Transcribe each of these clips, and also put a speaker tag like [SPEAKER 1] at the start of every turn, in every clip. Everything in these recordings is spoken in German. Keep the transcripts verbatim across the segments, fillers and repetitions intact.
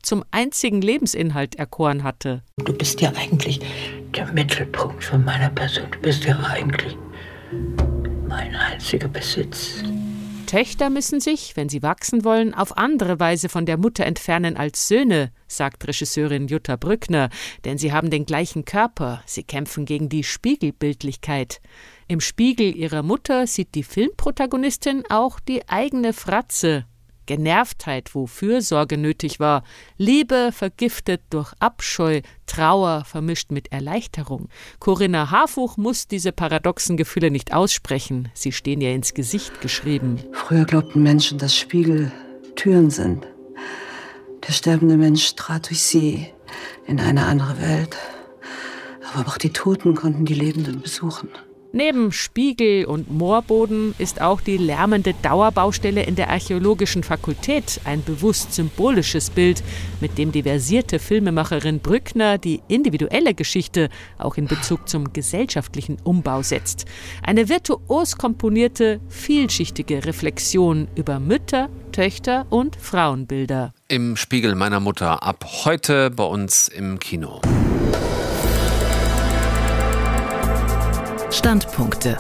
[SPEAKER 1] zum einzigen Lebensinhalt erkoren hatte.
[SPEAKER 2] Du bist ja eigentlich der Mittelpunkt von meiner Person. Du bist ja eigentlich mein einziger Besitz.
[SPEAKER 1] Töchter müssen sich, wenn sie wachsen wollen, auf andere Weise von der Mutter entfernen als Söhne, sagt Regisseurin Jutta Brückner, denn sie haben den gleichen Körper, sie kämpfen gegen die Spiegelbildlichkeit. Im Spiegel ihrer Mutter sieht die Filmprotagonistin auch die eigene Fratze. Genervtheit, wo Fürsorge nötig war, Liebe vergiftet durch Abscheu, Trauer vermischt mit Erleichterung. Corinna Harfuch muss diese paradoxen Gefühle nicht aussprechen, sie stehen ihr ins Gesicht geschrieben.
[SPEAKER 3] Früher glaubten Menschen, dass Spiegel Türen sind. Der sterbende Mensch trat durch sie in eine andere Welt. Aber auch die Toten konnten die Lebenden besuchen.
[SPEAKER 1] Neben Spiegel und Moorboden ist auch die lärmende Dauerbaustelle in der Archäologischen Fakultät ein bewusst symbolisches Bild, mit dem die versierte Filmemacherin Brückner die individuelle Geschichte auch in Bezug zum gesellschaftlichen Umbau setzt. Eine virtuos komponierte, vielschichtige Reflexion über Mütter, Töchter und Frauenbilder.
[SPEAKER 4] Im Spiegel meiner Mutter ab heute bei uns im Kino.
[SPEAKER 5] Standpunkte.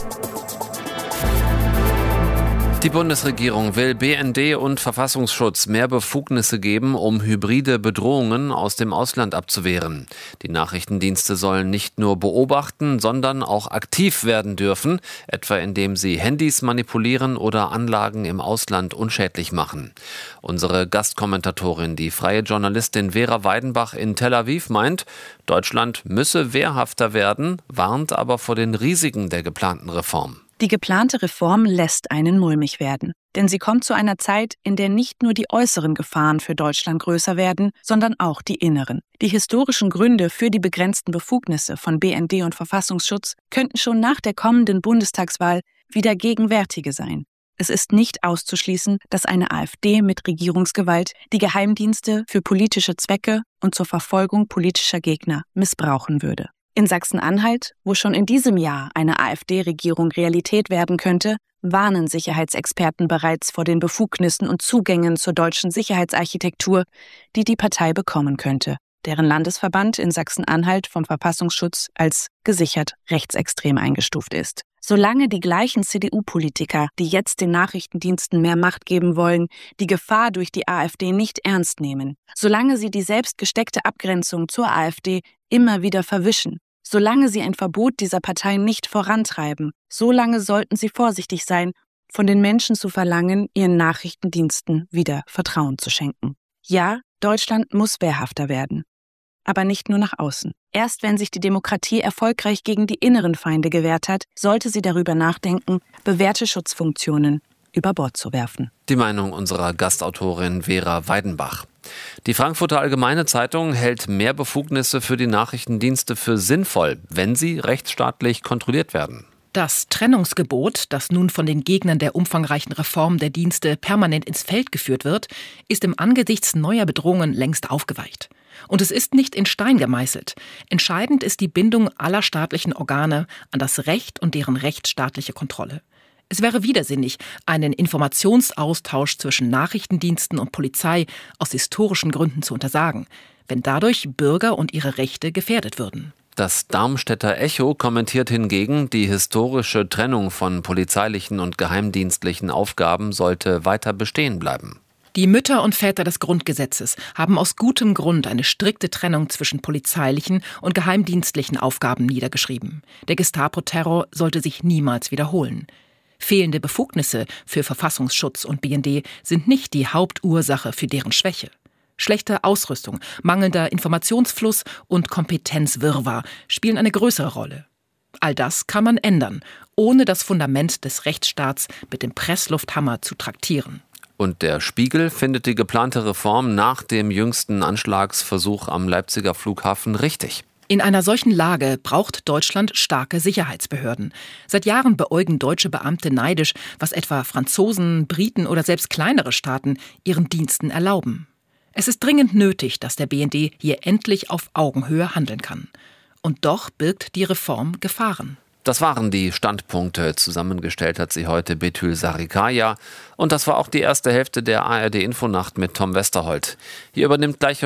[SPEAKER 4] Die Bundesregierung will B N D und Verfassungsschutz mehr Befugnisse geben, um hybride Bedrohungen aus dem Ausland abzuwehren. Die Nachrichtendienste sollen nicht nur beobachten, sondern auch aktiv werden dürfen, etwa indem sie Handys manipulieren oder Anlagen im Ausland unschädlich machen. Unsere Gastkommentatorin, die freie Journalistin Vera Weidenbach in Tel Aviv, meint, Deutschland müsse wehrhafter werden, warnt aber vor den Risiken der geplanten Reform.
[SPEAKER 6] Die geplante Reform lässt einen mulmig werden. Denn sie kommt zu einer Zeit, in der nicht nur die äußeren Gefahren für Deutschland größer werden, sondern auch die inneren. Die historischen Gründe für die begrenzten Befugnisse von B N D und Verfassungsschutz könnten schon nach der kommenden Bundestagswahl wieder gegenwärtige sein. Es ist nicht auszuschließen, dass eine AfD mit Regierungsgewalt die Geheimdienste für politische Zwecke und zur Verfolgung politischer Gegner missbrauchen würde. In Sachsen-Anhalt, wo schon in diesem Jahr eine AfD-Regierung Realität werden könnte, warnen Sicherheitsexperten bereits vor den Befugnissen und Zugängen zur deutschen Sicherheitsarchitektur, die die Partei bekommen könnte, deren Landesverband in Sachsen-Anhalt vom Verfassungsschutz als gesichert rechtsextrem eingestuft ist. Solange die gleichen C D U-Politiker, die jetzt den Nachrichtendiensten mehr Macht geben wollen, die Gefahr durch die AfD nicht ernst nehmen, solange sie die selbst gesteckte Abgrenzung zur AfD immer wieder verwischen, solange sie ein Verbot dieser Partei nicht vorantreiben, solange sollten sie vorsichtig sein, von den Menschen zu verlangen, ihren Nachrichtendiensten wieder Vertrauen zu schenken. Ja, Deutschland muss wehrhafter werden. Aber nicht nur nach außen. Erst wenn sich die Demokratie erfolgreich gegen die inneren Feinde gewehrt hat, sollte sie darüber nachdenken, bewährte Schutzfunktionen über Bord zu werfen.
[SPEAKER 4] Die Meinung unserer Gastautorin Vera Weidenbach. Die Frankfurter Allgemeine Zeitung hält mehr Befugnisse für die Nachrichtendienste für sinnvoll, wenn sie rechtsstaatlich kontrolliert werden.
[SPEAKER 5] Das Trennungsgebot, das nun von den Gegnern der umfangreichen Reform der Dienste permanent ins Feld geführt wird, ist im Angesichts neuer Bedrohungen längst aufgeweicht. Und es ist nicht in Stein gemeißelt. Entscheidend ist die Bindung aller staatlichen Organe an das Recht und deren rechtsstaatliche Kontrolle. Es wäre widersinnig, einen Informationsaustausch zwischen Nachrichtendiensten und Polizei aus historischen Gründen zu untersagen, wenn dadurch Bürger und ihre Rechte gefährdet würden.
[SPEAKER 4] Das Darmstädter Echo kommentiert hingegen, die historische Trennung von polizeilichen und geheimdienstlichen Aufgaben sollte weiter bestehen bleiben.
[SPEAKER 5] Die Mütter und Väter des Grundgesetzes haben aus gutem Grund eine strikte Trennung zwischen polizeilichen und geheimdienstlichen Aufgaben niedergeschrieben. Der Gestapo-Terror sollte sich niemals wiederholen. Fehlende Befugnisse für Verfassungsschutz und B N D sind nicht die Hauptursache für deren Schwäche. Schlechte Ausrüstung, mangelnder Informationsfluss und Kompetenzwirrwarr spielen eine größere Rolle. All das kann man ändern, ohne das Fundament des Rechtsstaats mit dem Presslufthammer zu traktieren.
[SPEAKER 4] Und der Spiegel findet die geplante Reform nach dem jüngsten Anschlagsversuch am Leipziger Flughafen richtig.
[SPEAKER 5] In einer solchen Lage braucht Deutschland starke Sicherheitsbehörden. Seit Jahren beäugen deutsche Beamte neidisch, was etwa Franzosen, Briten oder selbst kleinere Staaten ihren Diensten erlauben. Es ist dringend nötig, dass der B N D hier endlich auf Augenhöhe handeln kann. Und doch birgt die Reform Gefahren.
[SPEAKER 4] Das waren die Standpunkte. Zusammengestellt hat sie heute Betül Sarikaya. Und das war auch die erste Hälfte der A R D-Infonacht mit Tom Westerholt. Hier übernimmt gleich